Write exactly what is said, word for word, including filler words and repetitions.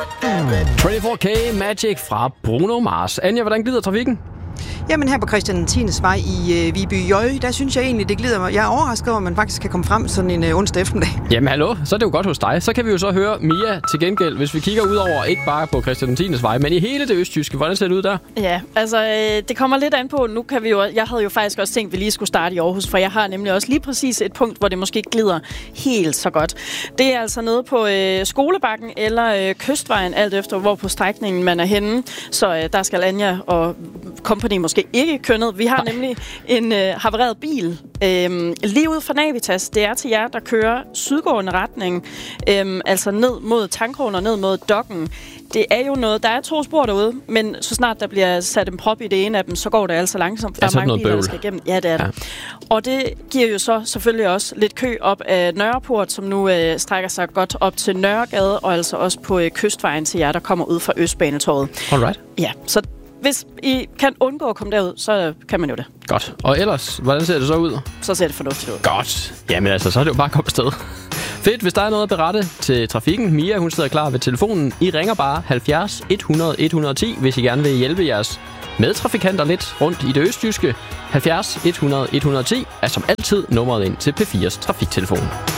treogtyve K Magic fra Bruno Mars. Anja, hvordan glider trafikken? Jamen her på Christian tiende vej i øh, Viby Jøje, der synes jeg egentlig, det glider mig. Jeg er overrasket over, at man faktisk kan komme frem sådan en øh, onsdag eftermiddag. Jamen hallo, så er det jo godt hos dig. Så kan vi jo så høre Mia til gengæld, hvis vi kigger ud over ikke bare på Christian tiende vej, men i hele det østjyske. Hvordan ser det ud der? Ja, altså øh, det kommer lidt an på. Nu kan vi jo, jeg havde jo faktisk også tænkt, at vi lige skulle starte i Aarhus, for jeg har nemlig også lige præcis et punkt, hvor det måske glider helt så godt. Det er altså nede på øh, Skolebakken eller øh, Kystvejen, alt efter hvor på strækningen man er henne. Så øh, der skal Anja og company måske ikke køre ned. Vi har Nej. nemlig en øh, havareret bil øh, lige ude for Navitas. Det er til jer, der kører sydgående retning, øh, altså ned mod Tankrogen og ned mod Dokken. Det er jo noget, der er to spor derude, men så snart der bliver sat en prop i det ene af dem, så går det altså langsomt, for der er mange biler, der skal igennem. Ja, det er det. Ja. Og det giver jo så selvfølgelig også lidt kø op af Nørreport, som nu øh, strækker sig godt op til Nørregade, og altså også på øh, Kystvejen til jer, der kommer ud fra Østbanetorvet. Alright. Ja, så hvis I kan undgå at komme derud, så kan man jo det. Godt. Og ellers, hvordan ser det så ud? Så ser det fornuftigt ud. Godt. Jamen altså, så er det jo bare at komme afsted. Fedt, hvis der er noget at berette til trafikken. Mia, hun sidder klar ved telefonen. I ringer bare halvfjerds et hundrede et hundrede og ti, hvis I gerne vil hjælpe jeres medtrafikanter lidt rundt i det østjyske. halvfjerds et hundrede et hundrede og ti er som altid nummeret ind til P fires trafiktelefon.